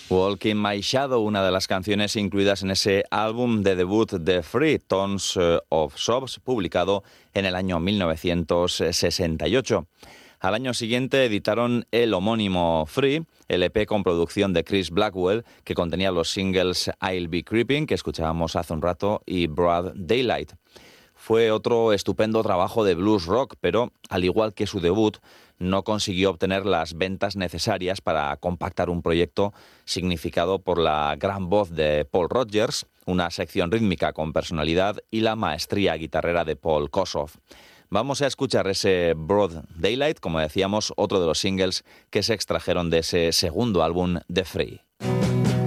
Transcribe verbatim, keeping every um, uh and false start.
Walk in My Shadow, una de las canciones incluidas en ese álbum de debut de Free, Tons of Sobs, publicado en el año mil novecientos sesenta y ocho. Al año siguiente editaron el homónimo Free, el E P con producción de Chris Blackwell, que contenía los singles I'll Be Creeping, que escuchábamos hace un rato, y Broad Daylight. Fue otro estupendo trabajo de blues rock, pero al igual que su debut, no consiguió obtener las ventas necesarias para compactar un proyecto significado por la gran voz de Paul Rodgers, una sección rítmica con personalidad y la maestría guitarrera de Paul Kossoff. Vamos a escuchar ese Broad Daylight, como decíamos, otro de los singles que se extrajeron de ese segundo álbum de Free.